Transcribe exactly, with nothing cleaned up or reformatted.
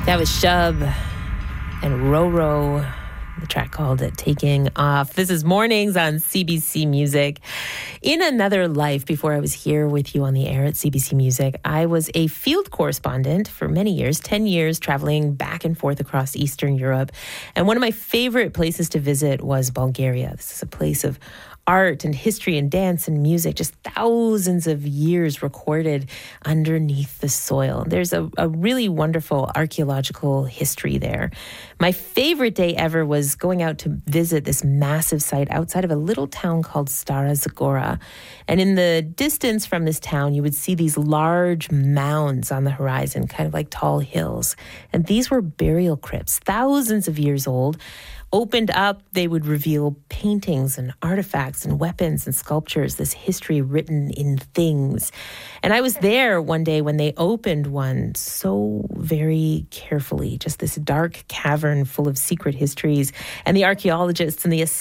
That was Shub and Roro, the track called Taking Off. This is Mornings on C B C Music. In another life, before I was here with you on the air at C B C Music, I was a field correspondent for many years, ten years, traveling back and forth across Eastern Europe. And one of my favorite places to visit was Bulgaria. This is a place of art and history and dance and music, just thousands of years recorded underneath the soil. There's a, a really wonderful archaeological history there. My favorite day ever was going out to visit this massive site outside of a little town called Stara Zagora. And in the distance from this town, you would see these large mounds on the horizon, kind of like tall hills. And these were burial crypts, thousands of years old. Opened up, they would reveal paintings and artifacts and weapons and sculptures, this history written in things. And I was there one day when they opened one so very carefully, just this dark cavern full of secret histories. And the archaeologists and the